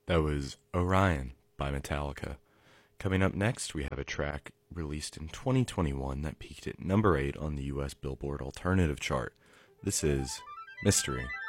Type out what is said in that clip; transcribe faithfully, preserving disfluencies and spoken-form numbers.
That was Orion by Metallica. Coming up next, we have a track released in twenty twenty-one that peaked at number eight on the U S Billboard Alternative chart. This is Mystery.